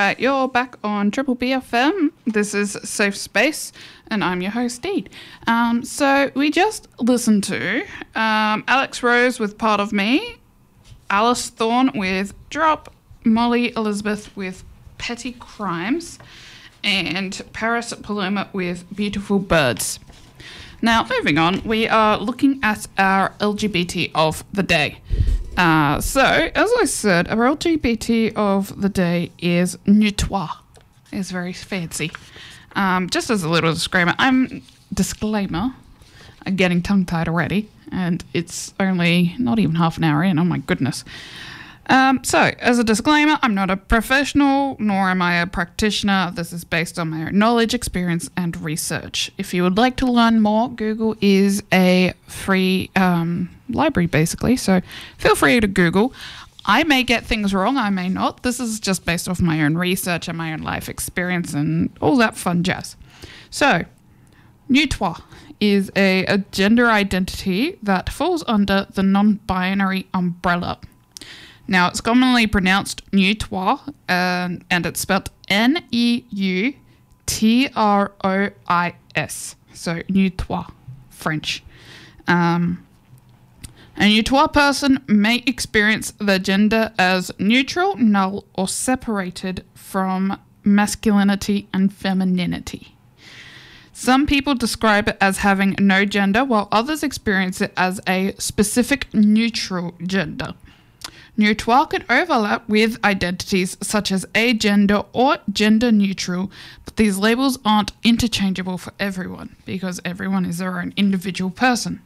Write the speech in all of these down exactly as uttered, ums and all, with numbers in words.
right, you're back on Triple B F M. This is Safe Space, and I'm your host, Deed. Um, so we just listened to um, Alex Rose with Part of Me, Alice Thorne with Drop, Molly Elizabeth with Petty Crimes, and Paris Paloma with Beautiful Birds. Now, moving on, we are looking at our L G B T of the day. Uh, so, as I said, our L G B T of the day is Nutois. It's very fancy. Um, just as a little disclaimer, I'm disclaimer. I'm getting tongue-tied already, and it's only not even half an hour in. Oh my goodness. Um, so, as a disclaimer, I'm not a professional, nor am I a practitioner. This is based on my own knowledge, experience, and research. If you would like to learn more, Google is a free um, library, basically, so feel free to Google. I may get things wrong, I may not. This is just based off my own research and my own life experience and all that fun jazz. So, Nutois is a, a gender identity that falls under the non-binary umbrella. Now, it's commonly pronounced Nutois, um, and it's spelled N E U T R O I S. So, Nutois, French. Um, a Nutois person may experience their gender as neutral, null, or separated from masculinity and femininity. Some people describe it as having no gender, while others experience it as a specific neutral gender. Nutois can overlap with identities such as agender or gender neutral, but these labels aren't interchangeable for everyone because everyone is their own individual person.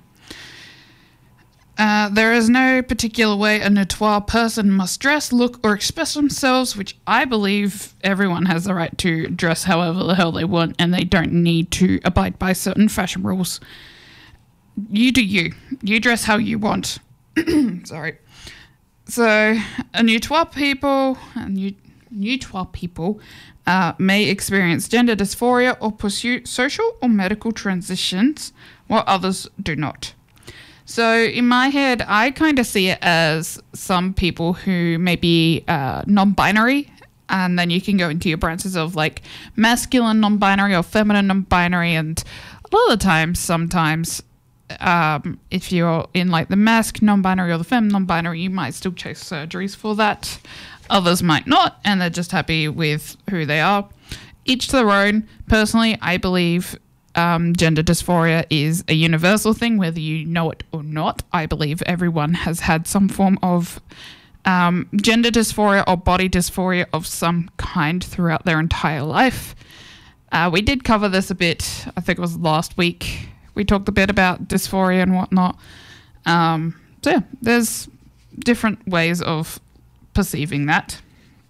Uh, there is no particular way a Nutois person must dress, look, or express themselves, which I believe everyone has the right to dress however the hell they want, and they don't need to abide by certain fashion rules. You do you. You dress how you want. Sorry. So, a Nutois people, a Nutois people uh, may experience gender dysphoria or pursue social or medical transitions, while others do not. So, in my head, I kind of see it as some people who may be uh, non-binary, and then you can go into your branches of like masculine non-binary or feminine non-binary, and a lot of the times, sometimes. Um, if you're in like the masc non-binary or the femme non-binary, you might still chase surgeries for that. Others might not, and they're just happy with who they are. Each to their own. Personally, I believe um, gender dysphoria is a universal thing, whether you know it or not. I believe everyone has had some form of um, gender dysphoria or body dysphoria of some kind throughout their entire life. Uh, we did cover this a bit, I think it was last week. We talked a bit about dysphoria and whatnot. Um, so yeah, there's different ways of perceiving that.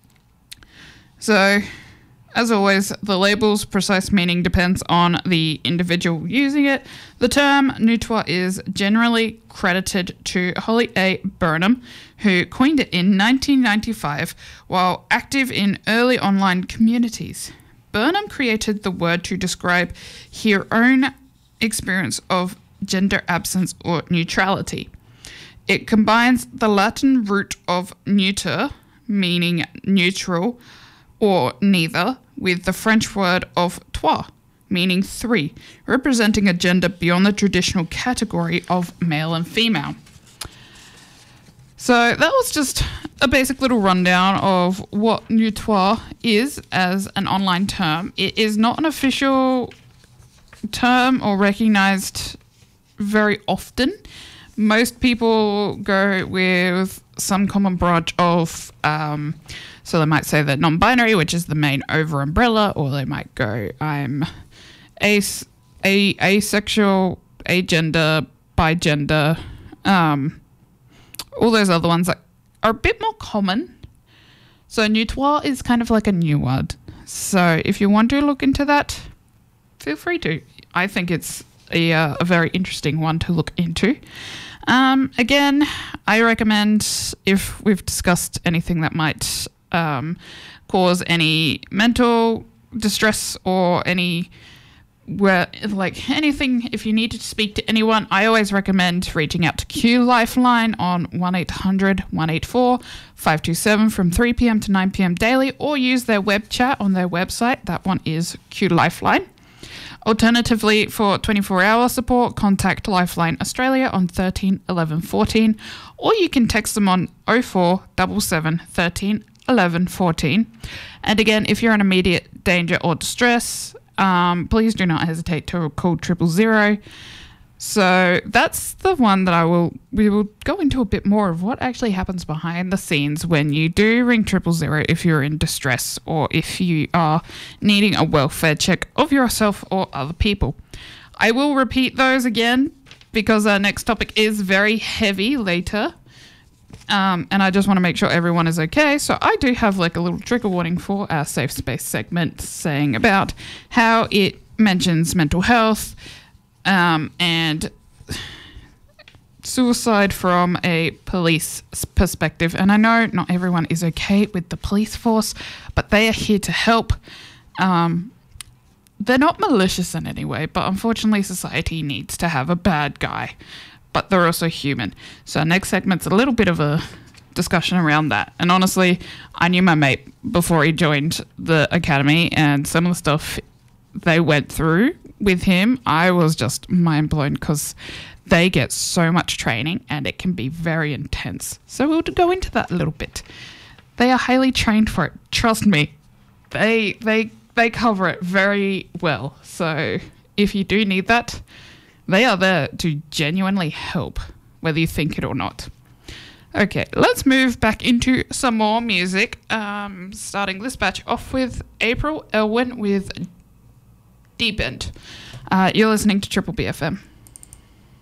So, as always, the label's precise meaning depends on the individual using it. The term Nutois is generally credited to Holly A. Burnham, who coined it in nineteen ninety-five while active in early online communities. Burnham created the word to describe her own experience of gender absence or neutrality. It combines the Latin root of neuter, meaning neutral or neither, with the French word of trois, meaning three, representing a gender beyond the traditional category of male and female. So that was just a basic little rundown of what Nutois is as an online term. It is not an official term or recognized very often. Most people go with some common branch of, um, so they might say they're non-binary, which is the main over umbrella, or they might go, I'm as- a- asexual, agender, bigender, um, all those other ones that are a bit more common. So Nutois is kind of like a new word. So if you want to look into that, feel free to. I think it's a, uh, a very interesting one to look into. Um, again, I recommend if we've discussed anything that might um, cause any mental distress or any where, like anything, if you need to speak to anyone, I always recommend reaching out to Q Lifeline on one eight hundred, one eight four, five two seven from three p.m. to nine p.m. daily, or use their web chat on their website. That one is Q Lifeline. Alternatively, for twenty-four hour support, contact Lifeline Australia on thirteen eleven fourteen, or you can text them on oh four seven seven, thirteen eleven fourteen. And again, if you're in immediate danger or distress, um, please do not hesitate to call triple zero. So that's the one that I will, we will go into a bit more of what actually happens behind the scenes when you do ring triple zero if you're in distress or if you are needing a welfare check of yourself or other people. I will repeat those again because our next topic is very heavy later. Um, and I just want to make sure everyone is okay. So I do have like a little trigger warning for our safe space segment saying about how it mentions mental health, Um, and suicide from a police perspective. And I know not everyone is okay with the police force, but they are here to help. Um, they're not malicious in any way, but unfortunately society needs to have a bad guy, but they're also human. So next segment's a little bit of a discussion around that. And honestly, I knew my mate before he joined the academy, and some of the stuff they went through with him, I was just mind blown because they get so much training and it can be very intense. So we'll go into that a little bit. They are highly trained for it. Trust me, they they they cover it very well. So if you do need that, they are there to genuinely help, whether you think it or not. Okay, let's move back into some more music. Um, starting this batch off with April Elwin with Deep End. Uh, you're listening to Triple B F M.